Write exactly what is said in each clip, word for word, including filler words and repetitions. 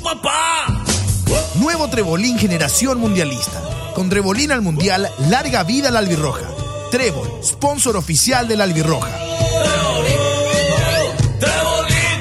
papá! Nuevo Trebolín generación mundialista. Con Trebolín al mundial, larga vida la albirroja. Trébol, sponsor oficial de la albirroja. Trebolín, Trebolín.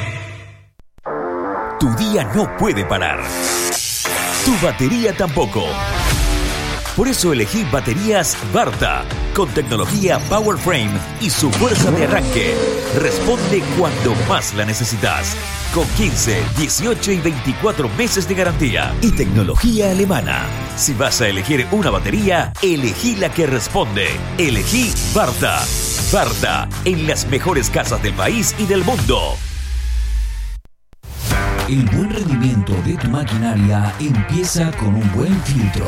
Tu día no puede parar. Tu batería tampoco. Por eso elegí baterías Varta, con tecnología Power Frame y su fuerza de arranque. Responde cuando más la necesitas. Con quince, dieciocho y veinticuatro meses de garantía. Y tecnología alemana. Si vas a elegir una batería, elegí la que responde. Elegí Varta. Varta, en las mejores casas del país y del mundo. El buen rendimiento de tu maquinaria empieza con un buen filtro.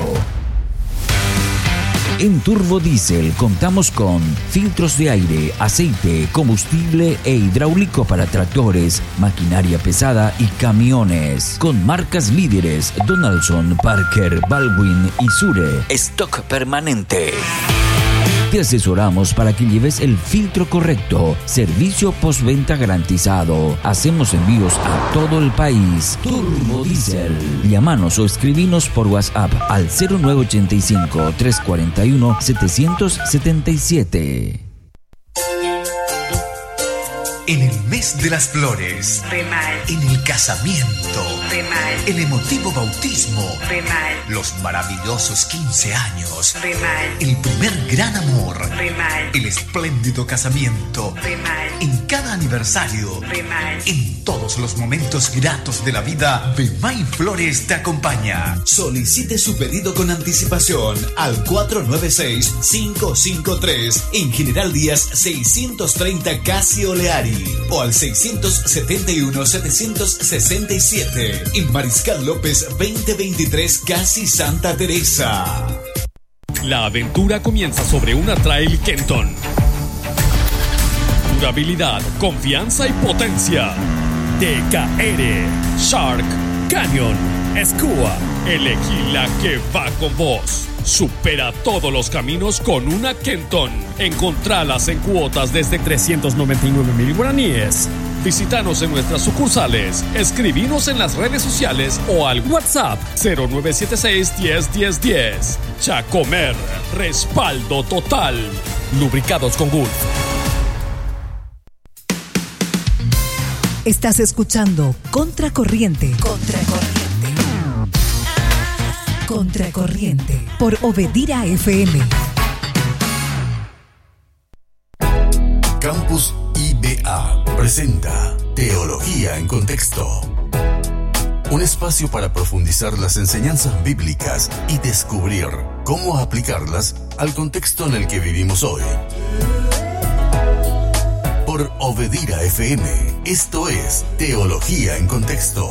En Turbo Diesel contamos con filtros de aire, aceite, combustible e hidráulico para tractores, maquinaria pesada y camiones. Con marcas líderes Donaldson, Parker, Baldwin y Sure. Stock permanente. Te asesoramos para que lleves el filtro correcto. Servicio postventa garantizado. Hacemos envíos a todo el país. Turbo Diesel. Llámanos o escribinos por WhatsApp al cero nueve ochenta y cinco, trescientos cuarenta y uno, setecientos setenta y siete. En el mes de las flores, Remal. En el casamiento, Remal. El emotivo bautismo, Remal. Los maravillosos quince años, Remal. El primer gran amor, Remal. El espléndido casamiento, Remal. En cada aniversario, Remal. En todos los momentos gratos de la vida, Bemay Flores te acompaña. Solicite su pedido con anticipación al cuatro nueve seis, cinco cinco tres en General Díaz seiscientos treinta Casi Oleari. O al seiscientos setenta y uno, setecientos sesenta y siete en Mariscal López veinte veintitrés Casi Santa Teresa. La aventura comienza sobre una Trail Kenton. Durabilidad, confianza y potencia. T K R, Shark, Canyon, Skua. Elegí la que va con vos. Supera todos los caminos con una Kenton. Encontralas en cuotas desde trescientos noventa y nueve mil guaraníes. Visítanos en nuestras sucursales, escribinos en las redes sociales o al WhatsApp cero nueve siete seis, diez, diez, diez. Chacomer, respaldo total. Lubricados con Gulf. Estás escuchando Contracorriente. Contracorriente. Contracorriente por Obedira F M. Campus I B A presenta Teología en Contexto. Un espacio para profundizar las enseñanzas bíblicas y descubrir cómo aplicarlas al contexto en el que vivimos hoy. Por Obedira F M, esto es Teología en Contexto.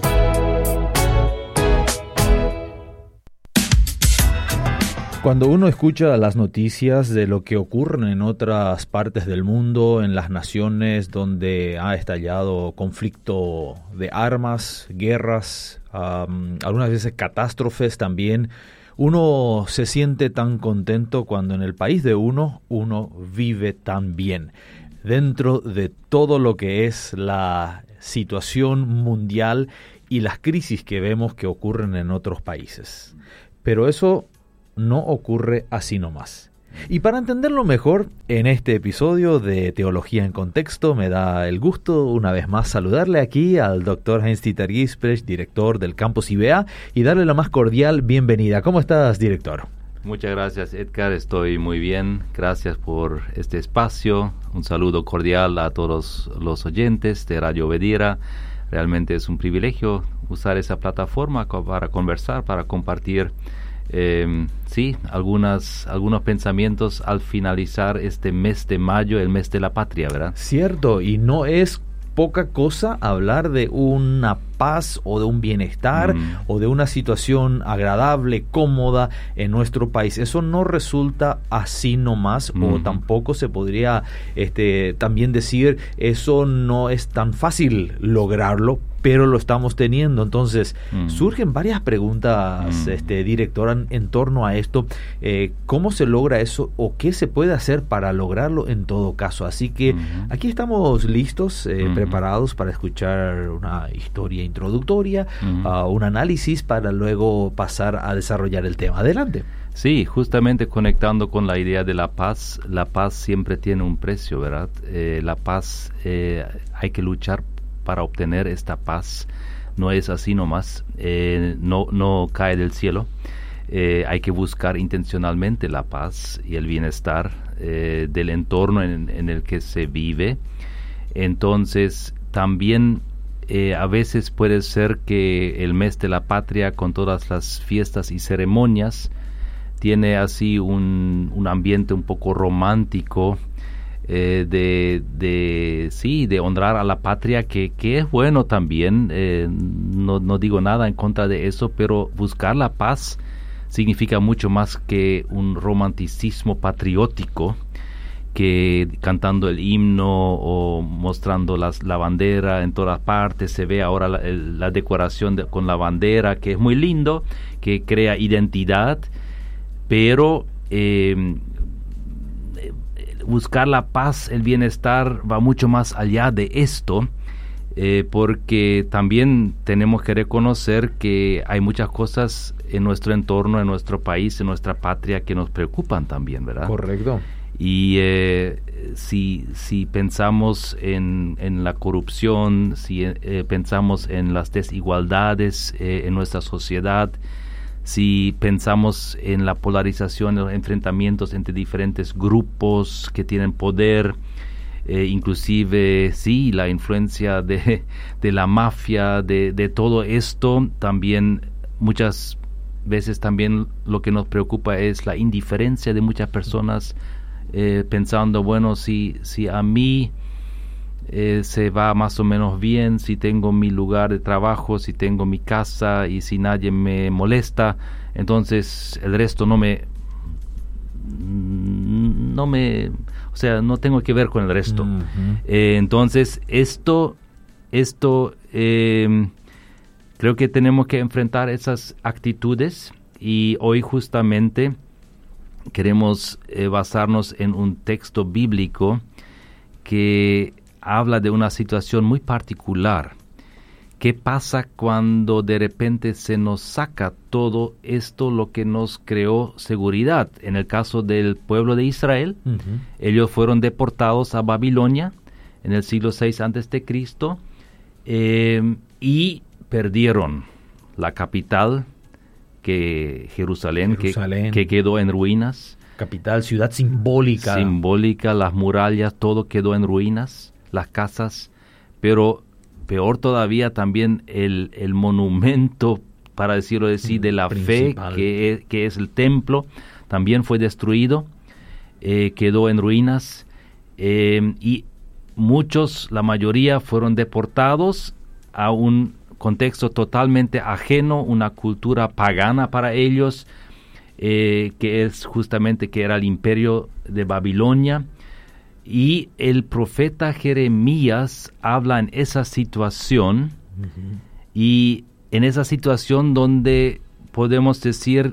Cuando uno escucha las noticias de lo que ocurre en otras partes del mundo, en las naciones donde ha estallado conflicto de armas, guerras, um, algunas veces catástrofes también, uno se siente tan contento cuando en el país de uno, uno vive tan bien. Dentro de todo lo que es la situación mundial y las crisis que vemos que ocurren en otros países. Pero eso no ocurre así nomás. Y para entenderlo mejor, en este episodio de Teología en Contexto, me da el gusto una vez más saludarle aquí al doctor Heinz-Dieter Gisprecht, director del Campus I B A, y darle la más cordial bienvenida. ¿Cómo estás, director? Muchas gracias, Edgar. Estoy muy bien. Gracias por este espacio. Un saludo cordial a todos los oyentes de Radio Obedira. Realmente es un privilegio usar esa plataforma para conversar, para compartir Eh, sí, algunas, algunos pensamientos al finalizar este mes de mayo, el mes de la patria, ¿verdad? Cierto, y no es poca cosa hablar de una paz o de un bienestar mm. o de una situación agradable, cómoda en nuestro país. Eso no resulta así nomás, mm. o tampoco se podría este, también decir eso no es tan fácil lograrlo, pero lo estamos teniendo. Entonces, mm. surgen varias preguntas, mm. este, directora, en, en torno a esto. Eh, ¿Cómo se logra eso o qué se puede hacer para lograrlo en todo caso? Así que mm. aquí estamos listos, eh, mm. preparados para escuchar una historia introductoria, uh-huh. uh, un análisis para luego pasar a desarrollar el tema. Adelante. Sí, justamente conectando con la idea de la paz, la paz siempre tiene un precio, ¿verdad? Eh, la paz, eh, hay que luchar para obtener esta paz, no es así nomás, eh, no, no cae del cielo, eh, hay que buscar intencionalmente la paz y el bienestar eh, del entorno en, en el que se vive. Entonces, también eh, a veces puede ser que el mes de la patria, con todas las fiestas y ceremonias, tiene así un, un ambiente un poco romántico eh, de, de sí de honrar a la patria, que, que es bueno también, eh, no, no digo nada en contra de eso, pero buscar la paz significa mucho más que un romanticismo patriótico, que cantando el himno o mostrando las, la bandera en todas partes. Se ve ahora la, el, la decoración de, con la bandera, que es muy lindo, que crea identidad. Pero eh, buscar la paz, el bienestar va mucho más allá de esto, eh, porque también tenemos que reconocer que hay muchas cosas en nuestro entorno, en nuestro país, en nuestra patria, que nos preocupan también, ¿verdad? Correcto. Y eh, si, si pensamos en, en la corrupción, si eh, pensamos en las desigualdades eh, en nuestra sociedad, si pensamos en la polarización, en los enfrentamientos entre diferentes grupos que tienen poder, eh, inclusive, sí, la influencia de, de la mafia, de, de todo esto, también muchas veces también lo que nos preocupa es la indiferencia de muchas personas, eh, pensando, bueno, si, si a mí Eh, se va más o menos bien, si tengo mi lugar de trabajo, si tengo mi casa y si nadie me molesta, entonces el resto no me no me o sea, no tengo que ver con el resto. Uh-huh. eh, entonces esto esto eh, creo que tenemos que enfrentar esas actitudes, y hoy justamente queremos eh, basarnos en un texto bíblico que habla de una situación muy particular. ¿Qué pasa cuando de repente se nos saca todo esto, lo que nos creó seguridad? En el caso del pueblo de Israel, uh-huh. ellos fueron deportados a Babilonia en el siglo seis antes de Cristo, eh, y perdieron la capital, que Jerusalén, Jerusalén. Que, que quedó en ruinas. Capital, ciudad simbólica. Simbólica, las murallas, todo quedó en ruinas, las casas, pero peor todavía también el, el monumento, para decirlo así, de la principal fe, que es, que es el templo, también fue destruido, eh, quedó en ruinas, eh, y muchos, la mayoría, fueron deportados a un contexto totalmente ajeno, una cultura pagana para ellos, eh, que es justamente que era el imperio de Babilonia. Y el profeta Jeremías habla en esa situación, uh-huh. y en esa situación donde podemos decir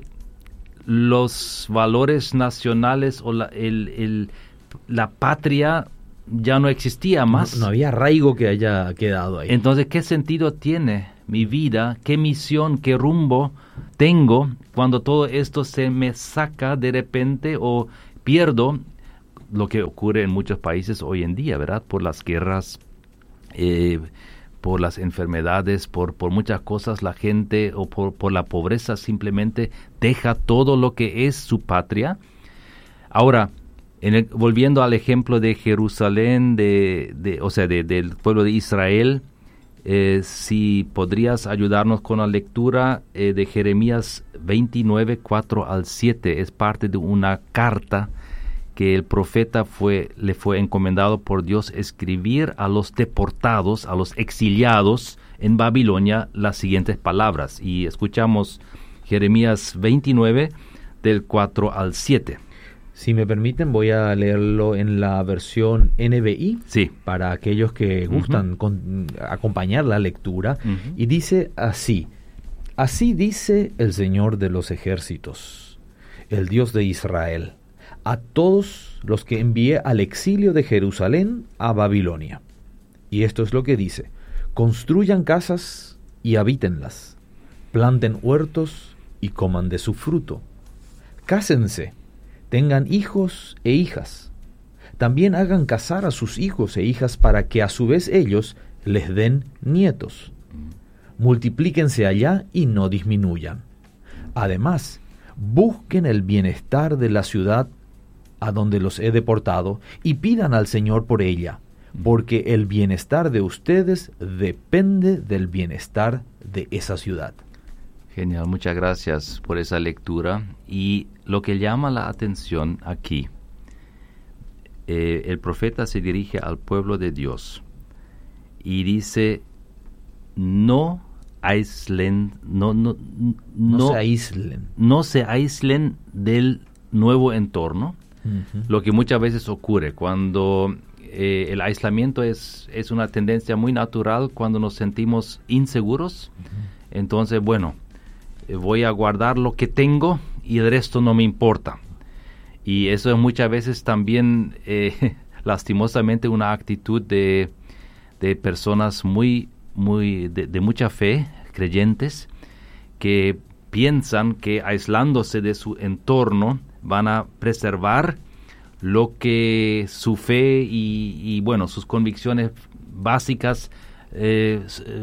los valores nacionales o la, el, el, la patria ya no existía más. No, no había arraigo que haya quedado ahí. Entonces, ¿qué sentido tiene mi vida? ¿Qué misión, qué rumbo tengo cuando todo esto se me saca de repente o pierdo? Lo que ocurre en muchos países hoy en día, ¿verdad? Por las guerras, eh, por las enfermedades, por, por muchas cosas, la gente, o por, por la pobreza, simplemente deja todo lo que es su patria. Ahora, en el, volviendo al ejemplo de Jerusalén, de, de, o sea, de, del pueblo de Israel, eh, si podrías ayudarnos con la lectura eh, de Jeremías veintinueve, cuatro al siete, es parte de una carta que el profeta fue, le fue encomendado por Dios escribir a los deportados, a los exiliados en Babilonia, las siguientes palabras. Y escuchamos Jeremías veintinueve, del cuatro al siete. Si me permiten, voy a leerlo en la versión N B I, sí, para aquellos que gustan uh-huh. con, acompañar la lectura. Uh-huh. Y dice así: así dice el Señor de los ejércitos, el Dios de Israel, a todos los que envié al exilio de Jerusalén a Babilonia. Y esto es lo que dice: construyan casas y habítenlas, planten huertos y coman de su fruto. Cásense, tengan hijos e hijas. También hagan casar a sus hijos e hijas para que a su vez ellos les den nietos. Multiplíquense allá y no disminuyan. Además, busquen el bienestar de la ciudad a donde los he deportado y pidan al Señor por ella, porque el bienestar de ustedes depende del bienestar de esa ciudad. Genial, muchas gracias por esa lectura. Y lo que llama la atención aquí, eh, el profeta se dirige al pueblo de Dios y dice, no aíslen, no, no, no, no se aíslen, no se aíslen del nuevo entorno. Uh-huh. Lo que muchas veces ocurre cuando eh, el aislamiento es, es una tendencia muy natural cuando nos sentimos inseguros. Uh-huh. Entonces, bueno, eh, voy a guardar lo que tengo y el resto no me importa. Y eso es muchas veces también, eh, lastimosamente, una actitud de, de personas muy, muy de, de mucha fe, creyentes, que piensan que aislándose de su entorno van a preservar lo que su fe y, y bueno, sus convicciones básicas eh,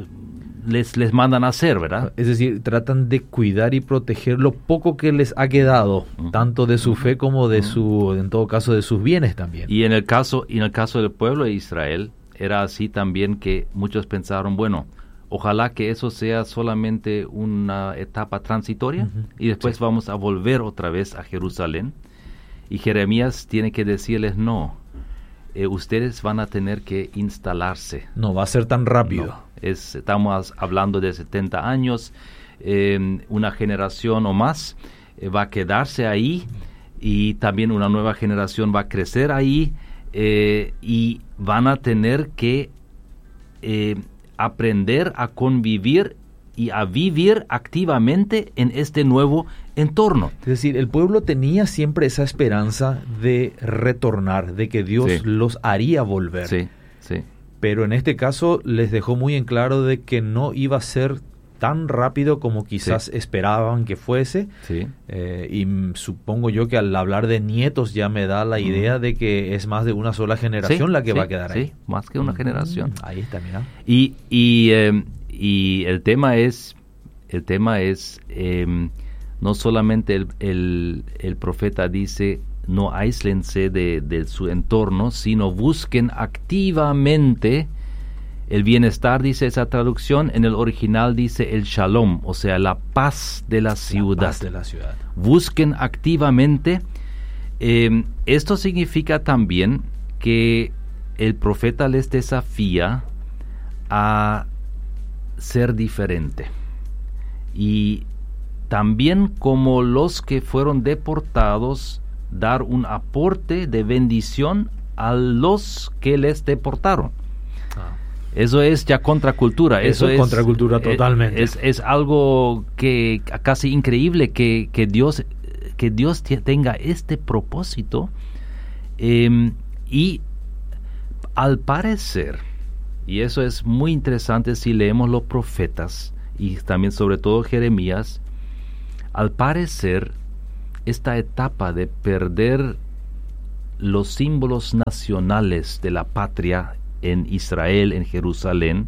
les, les mandan a hacer, ¿verdad? Es decir, tratan de cuidar y proteger lo poco que les ha quedado, uh-huh. tanto de su fe como de uh-huh. su, en todo caso, de sus bienes también. Y en el caso, y en el caso del pueblo de Israel, era así también, que muchos pensaron, bueno, ojalá que eso sea solamente una etapa transitoria uh-huh. y después sí. vamos a volver otra vez a Jerusalén. Y Jeremías tiene que decirles, no, eh, ustedes van a tener que instalarse. No va a ser tan rápido. No, es, estamos hablando de setenta años, eh, una generación o más eh, va a quedarse ahí y también una nueva generación va a crecer ahí eh, y van a tener que Eh, aprender a convivir y a vivir activamente en este nuevo entorno. Es decir, el pueblo tenía siempre esa esperanza de retornar, de que Dios sí. los haría volver. Sí, sí. Pero en este caso les dejó muy en claro de que no iba a ser tan rápido como quizás sí. esperaban que fuese. Sí. Eh, y supongo yo que al hablar de nietos ya me da la mm. idea de que es más de una sola generación sí, la que sí, va a quedar ahí. Sí, más que una mm. generación. Ahí está, mira. Y, y, eh, y el tema es, el tema es eh, no solamente el, el, el profeta dice, no aíslense de, de su entorno, sino busquen activamente el bienestar, dice esa traducción. En el original dice el shalom, o sea, la paz de la ciudad. La paz de la ciudad. Busquen activamente. Eh, esto significa también que el profeta les desafía a ser diferente. Y también, como los que fueron deportados, dar un aporte de bendición a los que les deportaron. Ah. Eso es ya contracultura. Eso, Eso es contracultura totalmente. Es, es algo que casi increíble que, que Dios que Dios tenga este propósito. Eh, y al parecer, y eso es muy interesante si leemos los profetas y también sobre todo Jeremías, al parecer esta etapa de perder los símbolos nacionales de la patria en Israel, en Jerusalén,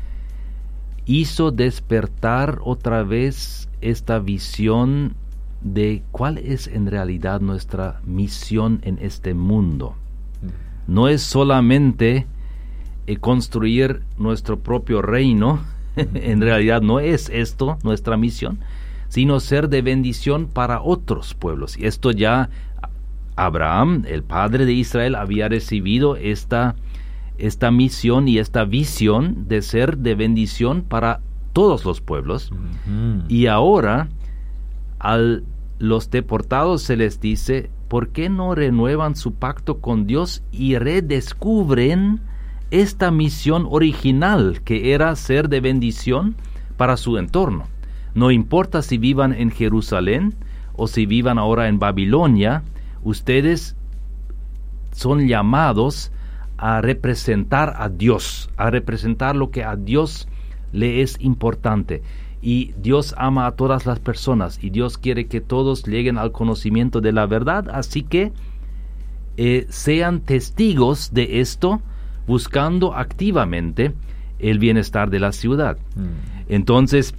hizo despertar otra vez esta visión de cuál es en realidad nuestra misión en este mundo. No es solamente eh, construir nuestro propio reino, en realidad no es esto nuestra misión, sino ser de bendición para otros pueblos. Y esto ya Abraham, el padre de Israel, había recibido esta esta misión y esta visión de ser de bendición para todos los pueblos. Uh-huh. Y ahora a los deportados se les dice, ¿por qué no renuevan su pacto con Dios y redescubren esta misión original que era ser de bendición para su entorno? No importa si vivan en Jerusalén o si vivan ahora en Babilonia, ustedes son llamados a representar a Dios, a representar lo que a Dios le es importante. Y Dios ama a todas las personas y Dios quiere que todos lleguen al conocimiento de la verdad, así que eh, sean testigos de esto, buscando activamente el bienestar de la ciudad. Mm. Entonces,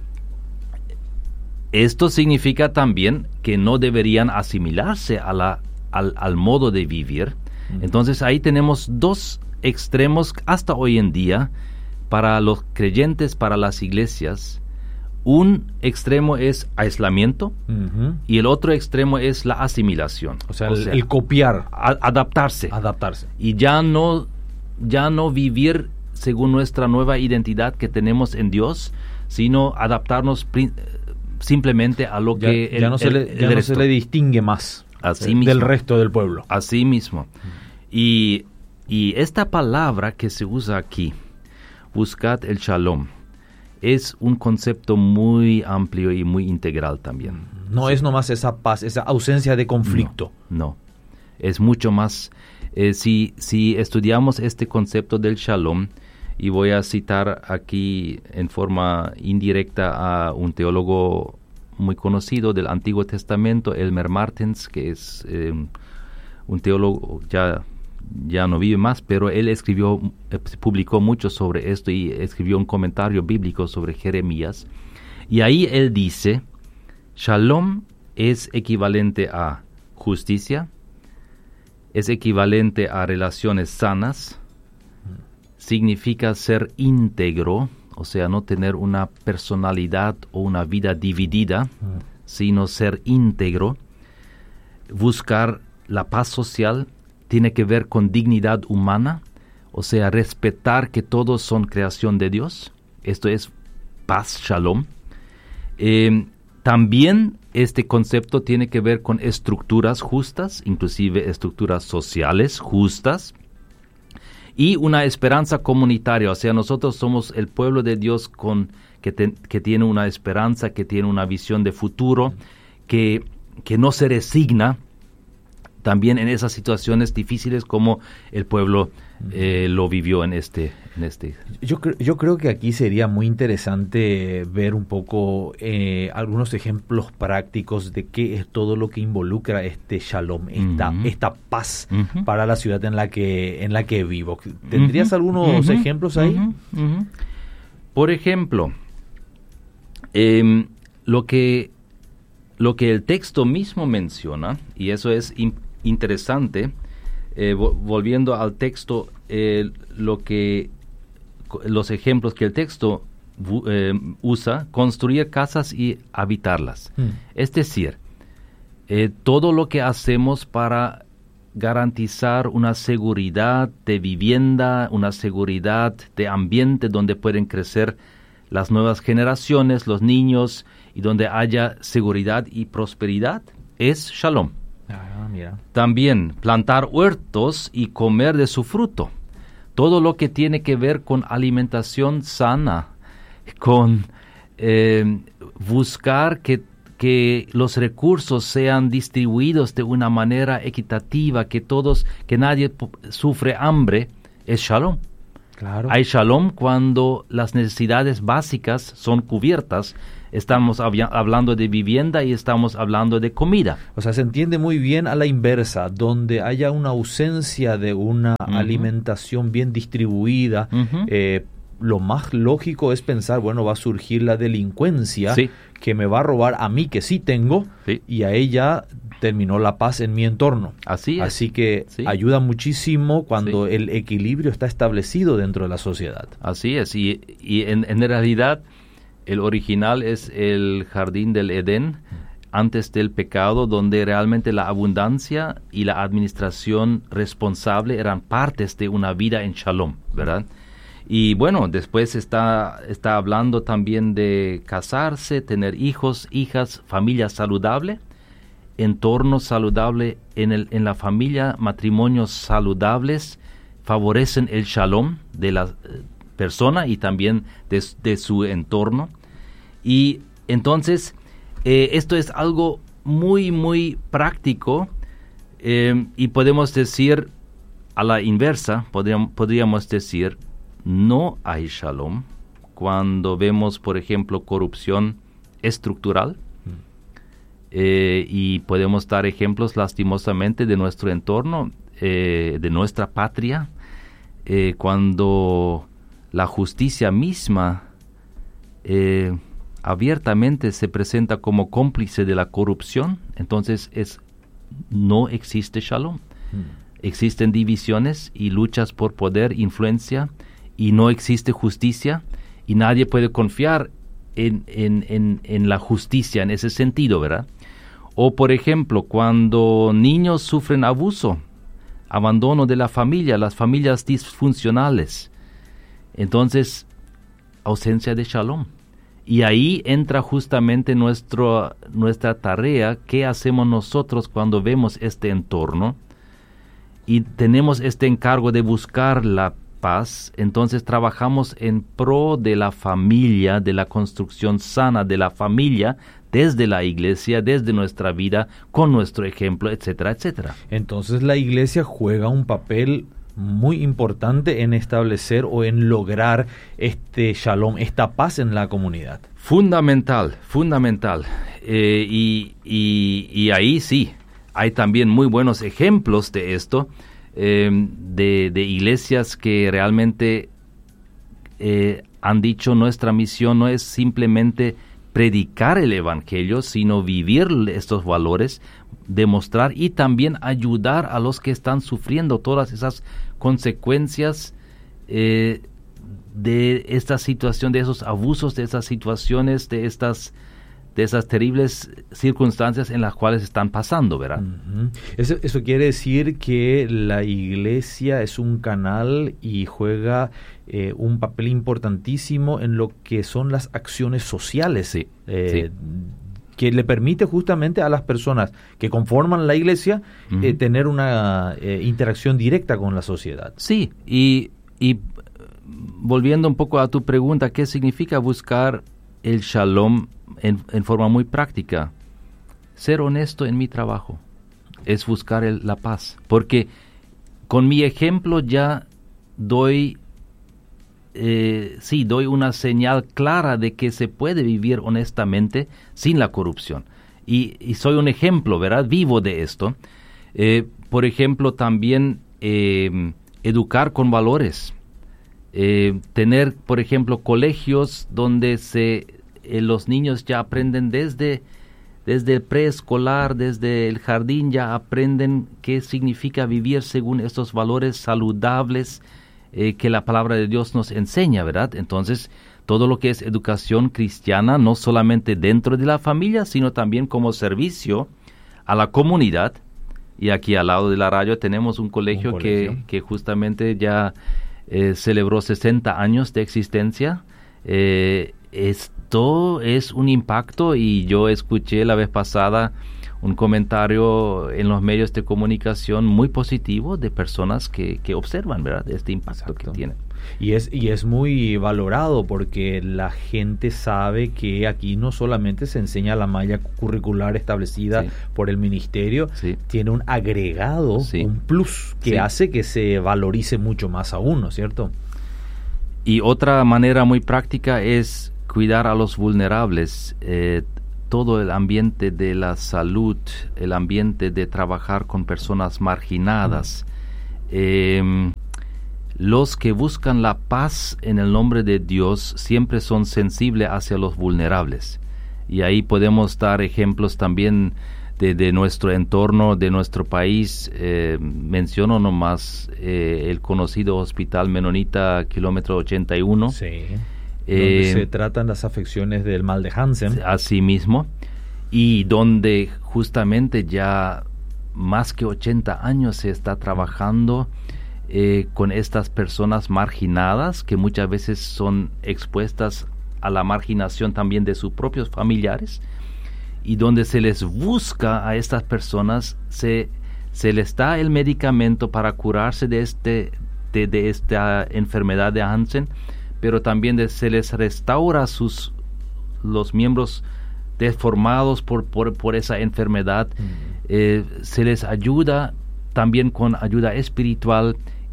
esto significa también que no deberían asimilarse a la, al, al modo de vivir. Mm. Entonces, ahí tenemos dos extremos hasta hoy en día para los creyentes, para las iglesias. Un extremo es aislamiento uh-huh. y el otro extremo es la asimilación. O sea, o el, sea el copiar. A, adaptarse. Adaptarse. Y ya no, ya no vivir según nuestra nueva identidad que tenemos en Dios, sino adaptarnos pri- simplemente a lo ya, que ya, el, no, se le, el, ya el no se le distingue más Así eh, mismo. del resto del pueblo. Así mismo. Uh-huh. Y, y esta palabra que se usa aquí, buscad el shalom, es un concepto muy amplio y muy integral también. No sí. es nomás esa paz, esa ausencia de conflicto. No, no. Es mucho más. Eh, si, si estudiamos este concepto del shalom, y voy a citar aquí en forma indirecta a un teólogo muy conocido del Antiguo Testamento, Elmer Martens, que es eh, un teólogo ya... ya no vive más, pero él escribió, publicó mucho sobre esto y escribió un comentario bíblico sobre Jeremías. Y ahí él dice, Shalom es equivalente a justicia, es equivalente a relaciones sanas, significa ser íntegro, o sea, no tener una personalidad o una vida dividida, sino ser íntegro, buscar la paz social, tiene que ver con dignidad humana, o sea, respetar que todos son creación de Dios. Esto es paz, shalom. Eh, también este concepto tiene que ver con estructuras justas, inclusive estructuras sociales justas, y una esperanza comunitaria, o sea, nosotros somos el pueblo de Dios con, que, te, que tiene una esperanza, que tiene una visión de futuro, que, que no se resigna también en esas situaciones difíciles como el pueblo eh, lo vivió en este... En este. Yo, cre- yo creo que aquí sería muy interesante ver un poco eh, algunos ejemplos prácticos de qué es todo lo que involucra este shalom, esta, uh-huh. esta paz uh-huh. para la ciudad en la que, en la que vivo. ¿Tendrías uh-huh. algunos uh-huh. ejemplos ahí? Uh-huh. Uh-huh. Por ejemplo, eh, lo que, lo que el texto mismo menciona, y eso es importante, interesante, eh, vo- volviendo al texto, eh, lo que los ejemplos que el texto eh, usa, construir casas y habitarlas. Mm. Es decir, eh, todo lo que hacemos para garantizar una seguridad de vivienda, una seguridad de ambiente donde pueden crecer las nuevas generaciones, los niños, y donde haya seguridad y prosperidad, es shalom. Ah, mira. También plantar huertos y comer de su fruto. Todo lo que tiene que ver con alimentación sana, con eh, buscar que, que los recursos sean distribuidos de una manera equitativa, que todos, que nadie p- sufre hambre, es shalom. Claro. Hay shalom cuando las necesidades básicas son cubiertas. Estamos habia- hablando de vivienda y estamos hablando de comida. O sea, se entiende muy bien a la inversa, donde haya una ausencia de una uh-huh. alimentación bien distribuida. Uh-huh. Eh, lo más lógico es pensar, bueno, va a surgir la delincuencia sí. que me va a robar a mí, que sí tengo, sí. y a ella terminó la paz en mi entorno. Así es. Así que sí. ayuda muchísimo cuando sí. el equilibrio está establecido dentro de la sociedad. Así es, y, y en, en realidad el original es el jardín del Edén, antes del pecado, donde realmente la abundancia y la administración responsable eran partes de una vida en shalom, ¿verdad? Y bueno, después está, está hablando también de casarse, tener hijos, hijas, familia saludable, entorno saludable en, el, en la familia, matrimonios saludables, favorecen el shalom de la eh, persona y también de, de su entorno. Y entonces, eh, esto es algo muy, muy práctico eh, y podemos decir a la inversa, podríamos, podríamos decir, no hay shalom cuando vemos, por ejemplo, corrupción estructural. Eh, y podemos dar ejemplos lastimosamente de nuestro entorno, eh, de nuestra patria, eh, cuando la justicia misma eh, abiertamente se presenta como cómplice de la corrupción. Entonces es, no existe shalom. Mm. Existen divisiones y luchas por poder, influencia, y no existe justicia, y nadie puede confiar en, en, en, en la justicia en ese sentido, ¿verdad? O, por ejemplo, cuando niños sufren abuso, abandono de la familia, las familias disfuncionales, entonces, ausencia de shalom. Y ahí entra justamente nuestro, nuestra tarea, ¿qué hacemos nosotros cuando vemos este entorno? Y tenemos este encargo de buscar la paz, entonces trabajamos en pro de la familia, de la construcción sana de la familia, desde la iglesia, desde nuestra vida, con nuestro ejemplo, etcétera, etcétera. Entonces la iglesia juega un papel muy importante en establecer o en lograr este shalom, esta paz en la comunidad. Fundamental, fundamental. Eh, y, y, y ahí sí, hay también muy buenos ejemplos de esto, eh, de, de iglesias que realmente eh, han dicho nuestra misión no es simplemente predicar el evangelio, sino vivir estos valores, demostrar y también ayudar a los que están sufriendo todas esas consecuencias eh, de esta situación, de esos abusos, de esas situaciones, de estas de esas terribles circunstancias en las cuales están pasando, ¿verdad? Uh-huh. Eso, eso quiere decir que la iglesia es un canal y juega eh, un papel importantísimo en lo que son las acciones sociales, sí, eh, sí. que le permite justamente a las personas que conforman la iglesia uh-huh. eh, tener una eh, interacción directa con la sociedad. Sí, y, y volviendo un poco a tu pregunta, ¿qué significa buscar el shalom en, en forma muy práctica? Ser honesto en mi trabajo es buscar el, la paz, porque con mi ejemplo ya doy, eh, sí, doy una señal clara de que se puede vivir honestamente sin la corrupción. Y, y soy un ejemplo, ¿verdad? Vivo de esto. Eh, por ejemplo, también eh, educar con valores. Eh, tener, por ejemplo, colegios donde se eh, los niños ya aprenden desde, desde el preescolar, desde el jardín, ya aprenden qué significa vivir según estos valores saludables eh, que la palabra de Dios nos enseña, ¿verdad? Entonces, todo lo que es educación cristiana, no solamente dentro de la familia, sino también como servicio a la comunidad. Y aquí al lado de la radio tenemos un colegio, un colegio. Que, que justamente ya Eh, celebró sesenta años de existencia. Eh, esto es un impacto, y yo escuché la vez pasada un comentario en los medios de comunicación muy positivo de personas que, que observan, ¿verdad?, este impacto. Exacto. Que tiene. Y es, y es muy valorado porque la gente sabe que aquí no solamente se enseña la malla curricular establecida sí. por el ministerio, sí. tiene un agregado, sí. un plus que sí. hace que se valorice mucho más aún, ¿no es cierto? Y otra manera muy práctica es cuidar a los vulnerables, eh, todo el ambiente de la salud, el ambiente de trabajar con personas marginadas, mm. eh, los que buscan la paz en el nombre de Dios siempre son sensibles hacia los vulnerables. Y ahí podemos dar ejemplos también de, de nuestro entorno, de nuestro país. Eh, menciono nomás eh, el conocido Hospital Menonita, kilómetro ochenta y uno. Sí, donde eh, se tratan las afecciones del mal de Hansen. Así mismo. Y donde justamente ya más que ochenta años se está trabajando Eh, con estas personas marginadas, que muchas veces son expuestas a la marginación también de sus propios familiares, y donde se les busca a estas personas, se, se les da el medicamento para curarse de, este, de, de esta enfermedad de Hansen, pero también de, se les restaura sus, los miembros deformados por, por, por esa enfermedad, mm. eh, se les ayuda también con ayuda espiritual,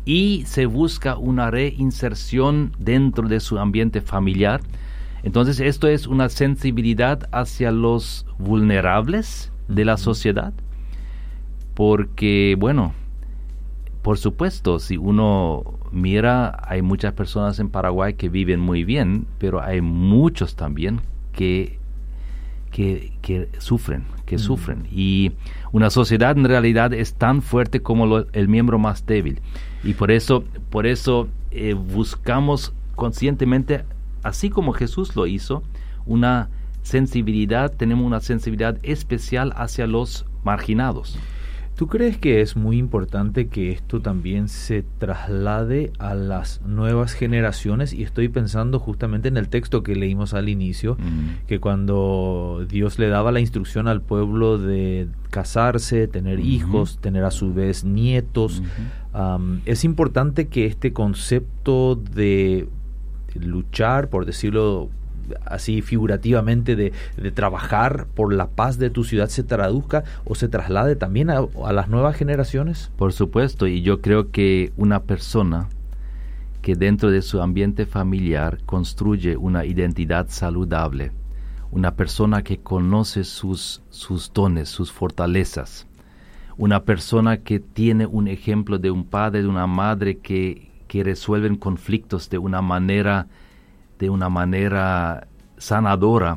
y se busca una reinserción dentro de su ambiente familiar. Entonces esto es una sensibilidad hacia los vulnerables de la sociedad, porque bueno, por supuesto, si uno mira, hay muchas personas en Paraguay que viven muy bien, pero hay muchos también que, que, que sufren, que mm. sufren. Y una sociedad en realidad es tan fuerte como lo, el miembro más débil. Y por eso, por eso eh, buscamos conscientemente, así como Jesús lo hizo, una sensibilidad, tenemos una sensibilidad especial hacia los marginados. ¿Tú crees que es muy importante que esto también se traslade a las nuevas generaciones? Y estoy pensando justamente en el texto que leímos al inicio, mm. que cuando Dios le daba la instrucción al pueblo de casarse, tener mm-hmm. hijos, tener a su vez nietos, mm-hmm. um, es importante que este concepto de luchar, por decirlo así figurativamente, de, de trabajar por la paz de tu ciudad se traduzca o se traslade también a, a las nuevas generaciones? Por supuesto, y yo creo que una persona que dentro de su ambiente familiar construye una identidad saludable, una persona que conoce sus, sus dones, sus fortalezas, una persona que tiene un ejemplo de un padre, de una madre que, que resuelven conflictos de una manera de una manera sanadora,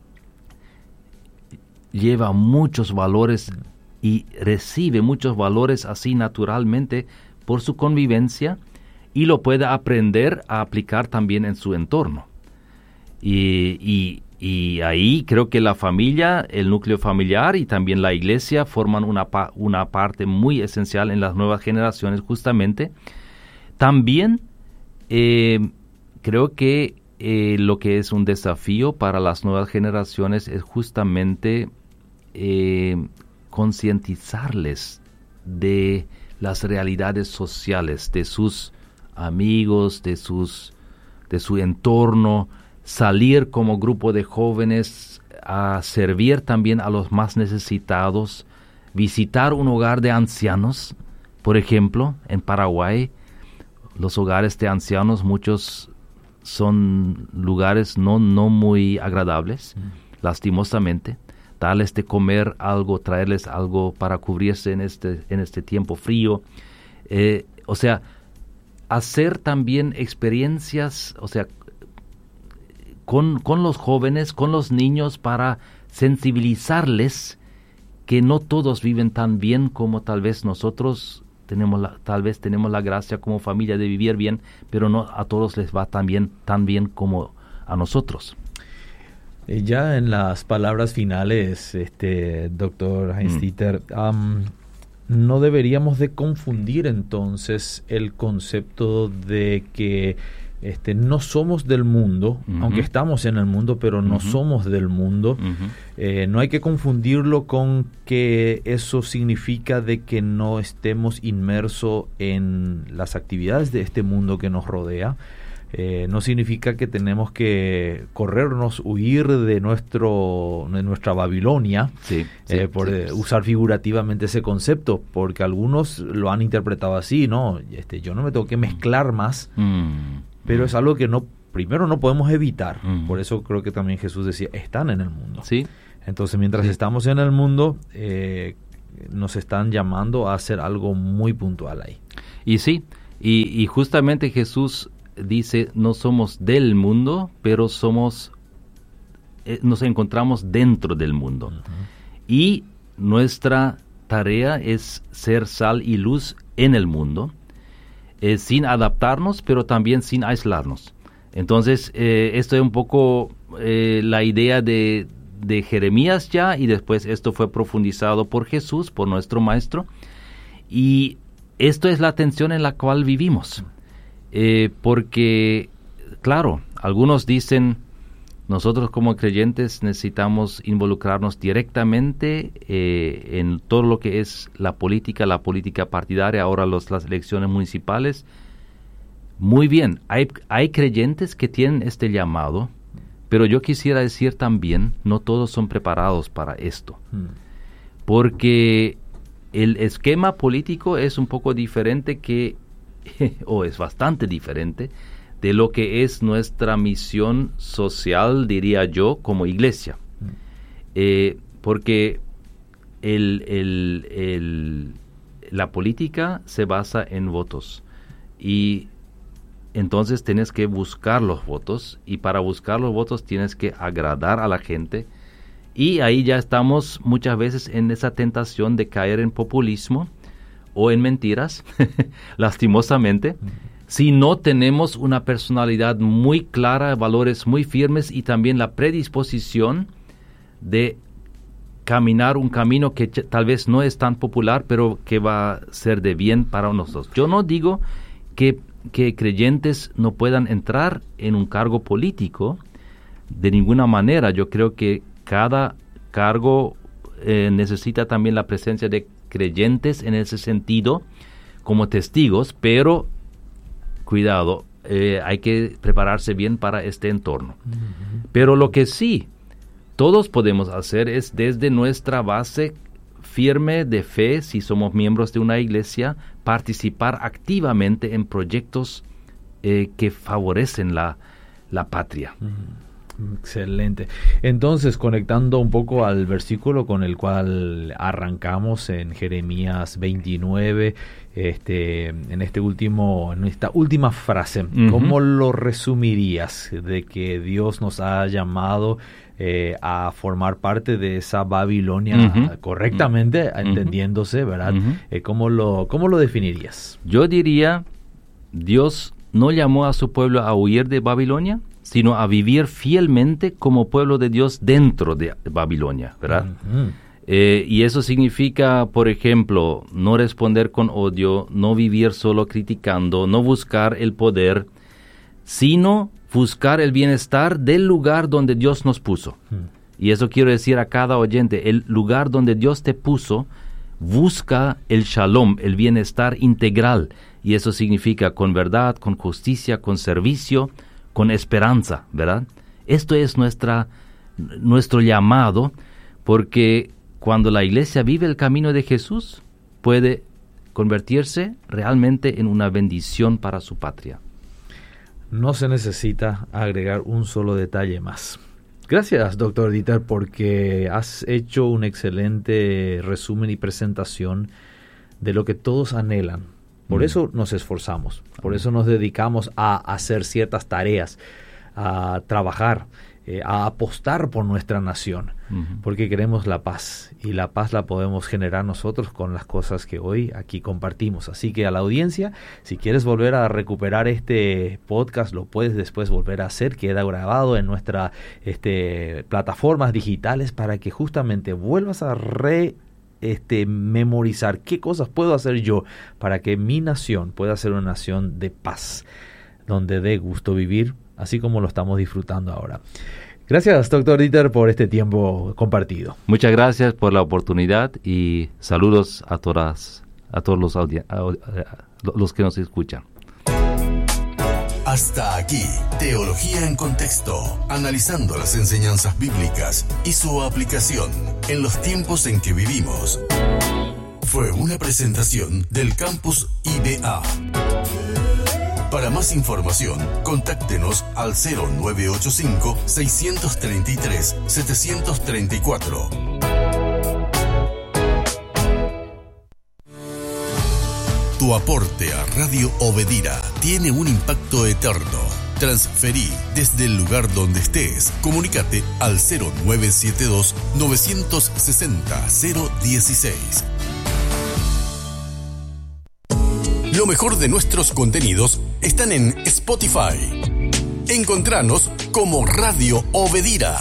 lleva muchos valores y recibe muchos valores así naturalmente por su convivencia y lo puede aprender a aplicar también en su entorno. Y, y, y ahí creo que la familia, el núcleo familiar y también la iglesia forman una, pa- una parte muy esencial en las nuevas generaciones justamente. También eh, creo que Eh, lo que es un desafío para las nuevas generaciones es justamente eh, concientizarles de las realidades sociales, de sus amigos, de sus de su entorno, salir como grupo de jóvenes a servir también a los más necesitados, visitar un hogar de ancianos, por ejemplo, en Paraguay, los hogares de ancianos, muchos son lugares no, no muy agradables, mm. lastimosamente. Darles de comer algo, traerles algo para cubrirse en este, en este tiempo frío. Eh, o sea, hacer también experiencias, o sea, con, con los jóvenes, con los niños, para sensibilizarles que no todos viven tan bien como tal vez nosotros tenemos la, tal vez tenemos la gracia como familia de vivir bien, pero no a todos les va tan bien, tan bien como a nosotros. Eh, ya en las palabras finales, este doctor Heinz-Dieter, mm. um, no deberíamos de confundir entonces el concepto de que Este, no somos del mundo, uh-huh. aunque estamos en el mundo, pero no uh-huh. somos del mundo. Uh-huh. Eh, no hay que confundirlo con que eso significa de que no estemos inmersos en las actividades de este mundo que nos rodea. Eh, no significa que tenemos que corrernos, huir de nuestro de nuestra Babilonia, sí, sí, eh, por sí. usar figurativamente ese concepto, porque algunos lo han interpretado así, ¿no? Este, yo no me tengo que mezclar más. Mm. Pero es algo que no, primero no podemos evitar. Uh-huh. Por eso creo que también Jesús decía, están en el mundo. Sí. Entonces, mientras sí. estamos en el mundo, eh, nos están llamando a hacer algo muy puntual ahí. Y sí, y, y justamente Jesús dice, no somos del mundo, pero somos, eh, nos encontramos dentro del mundo. Uh-huh. Y nuestra tarea es ser sal y luz en el mundo. Eh, sin adaptarnos, pero también sin aislarnos. Entonces, eh, esto es un poco eh, la idea de, de Jeremías ya, y después esto fue profundizado por Jesús, por nuestro Maestro, y esto es la tensión en la cual vivimos. Eh, porque, claro, algunos dicen, nosotros como creyentes necesitamos involucrarnos directamente eh, en todo lo que es la política, la política partidaria, ahora los, las elecciones municipales. Muy bien, hay, hay creyentes que tienen este llamado, pero yo quisiera decir también, no todos son preparados para esto. Hmm. Porque el esquema político es un poco diferente que o es bastante diferente de lo que es nuestra misión social, diría yo, como iglesia. Eh, porque el, el, el, la política se basa en votos. Y entonces tienes que buscar los votos. Y para buscar los votos tienes que agradar a la gente. Y ahí ya estamos muchas veces en esa tentación de caer en populismo o en mentiras, lastimosamente. Si no tenemos una personalidad muy clara, valores muy firmes y también la predisposición de caminar un camino que ch- tal vez no es tan popular, pero que va a ser de bien para nosotros. Yo no digo que, que creyentes no puedan entrar en un cargo político de ninguna manera. Yo creo que cada cargo eh, necesita también la presencia de creyentes en ese sentido, como testigos, pero cuidado, eh, hay que prepararse bien para este entorno. Uh-huh. Pero lo que sí todos podemos hacer es desde nuestra base firme de fe, si somos miembros de una iglesia, participar activamente en proyectos eh, que favorecen la, la patria. Uh-huh. Excelente. Entonces, conectando un poco al versículo con el cual arrancamos en Jeremías veintinueve, este, en este último, en esta última frase, uh-huh. ¿cómo lo resumirías de que Dios nos ha llamado eh, a formar parte de esa Babilonia uh-huh. correctamente, uh-huh. entendiéndose, ¿verdad? Uh-huh. Eh, ¿cómo lo, cómo lo definirías? Yo diría, Dios no llamó a su pueblo a huir de Babilonia, sino a vivir fielmente como pueblo de Dios dentro de Babilonia, ¿verdad? Uh-huh. Eh, y eso significa, por ejemplo, no responder con odio, no vivir solo criticando, no buscar el poder, sino buscar el bienestar del lugar donde Dios nos puso. Uh-huh. Y eso quiero decir a cada oyente, el lugar donde Dios te puso, busca el shalom, el bienestar integral. Y eso significa con verdad, con justicia, con servicio, con esperanza, ¿verdad? Esto es nuestra, nuestro llamado, porque cuando la iglesia vive el camino de Jesús, puede convertirse realmente en una bendición para su patria. No se necesita agregar un solo detalle más. Gracias, doctor Dieter, porque has hecho un excelente resumen y presentación de lo que todos anhelan. Por mm. eso nos esforzamos, por eso nos dedicamos a hacer ciertas tareas, a trabajar, eh, a apostar por nuestra nación, uh-huh. porque queremos la paz, y la paz la podemos generar nosotros con las cosas que hoy aquí compartimos. Así que a la audiencia, si quieres volver a recuperar este podcast, lo puedes después volver a hacer, queda grabado en nuestras este, plataformas digitales para que justamente vuelvas a re Este, memorizar qué cosas puedo hacer yo para que mi nación pueda ser una nación de paz, donde dé gusto vivir, así como lo estamos disfrutando ahora. Gracias, doctor Dieter, por este tiempo compartido. Muchas gracias por la oportunidad y saludos a todas, a todos los, audi- a, a, los que nos escuchan. Hasta aquí, Teología en Contexto, analizando las enseñanzas bíblicas y su aplicación en los tiempos en que vivimos. Fue una presentación del Campus I B A. Para más información, contáctenos al cero nueve ocho cinco, seis tres tres, siete tres cuatro. Tu aporte a Radio Obedira tiene un impacto eterno. Transferí desde el lugar donde estés. Comunícate al cero nueve siete dos, nueve seis cero, cero uno seis. Lo mejor de nuestros contenidos están en Spotify. Encontranos como Radio Obedira.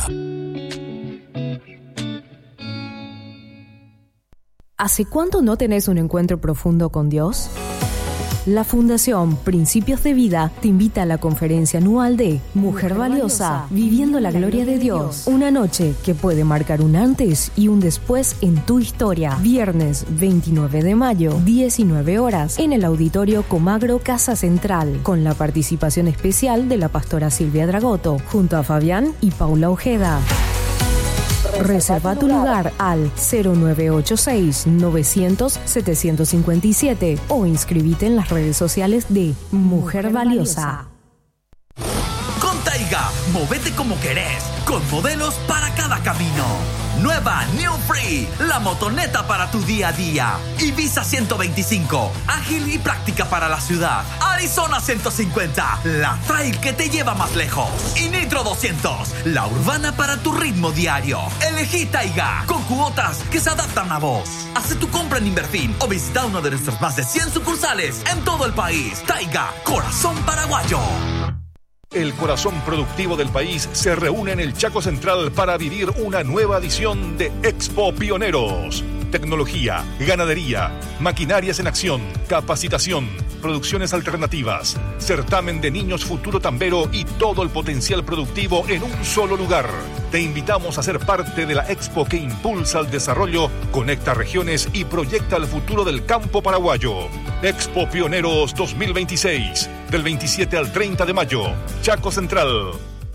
¿Hace cuánto no tenés un encuentro profundo con Dios? La Fundación Principios de Vida te invita a la conferencia anual de Mujer Valiosa, Viviendo la Gloria de Dios. Una noche que puede marcar un antes y un después en tu historia. Viernes veintinueve de mayo, diecinueve horas, en el Auditorio Comagro Casa Central, con la participación especial de la pastora Silvia Dragoto, junto a Fabián y Paula Ojeda. Reserva tu lugar al cero nueve ocho seis novecientos setecientos cincuenta y siete o inscribite en las redes sociales de Mujer Valiosa. Con Taiga, movete como querés, con modelos para cada camino. Nueva New Free, la motoneta para tu día a día. Ibiza ciento veinticinco, ágil y práctica para la ciudad. Arizona ciento cincuenta, la trail que te lleva más lejos. Y Nitro doscientos, la urbana para tu ritmo diario. Elegí Taiga, con cuotas que se adaptan a vos. Haz tu compra en Inverfin o visita uno de nuestros más de cien sucursales en todo el país. Taiga, corazón paraguayo. El corazón productivo del país se reúne en el Chaco Central para vivir una nueva edición de Expo Pioneros. Tecnología, ganadería, maquinarias en acción, capacitación, producciones alternativas, certamen de niños futuro tambero y todo el potencial productivo en un solo lugar. Te invitamos a ser parte de la expo que impulsa el desarrollo, conecta regiones y proyecta el futuro del campo paraguayo. Expo Pioneros dos mil veintiséis, del veintisiete al treinta de mayo, Chaco Central.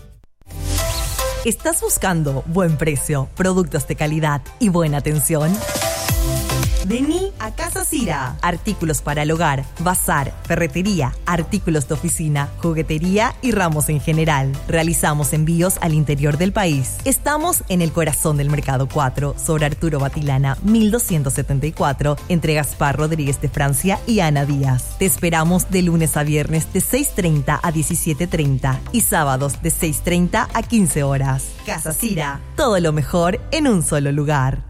¿Estás buscando buen precio, productos de calidad y buena atención? Vení a Casa Cira. Artículos para el hogar, bazar, ferretería, artículos de oficina, juguetería y ramos en general. Realizamos envíos al interior del país. Estamos en el corazón del Mercado cuatro, sobre Arturo Batilana, mil doscientos setenta y cuatro, entre Gaspar Rodríguez de Francia y Ana Díaz. Te esperamos de lunes a viernes de seis treinta a diecisiete treinta y sábados de seis treinta a quince horas. Casa Cira, todo lo mejor en un solo lugar.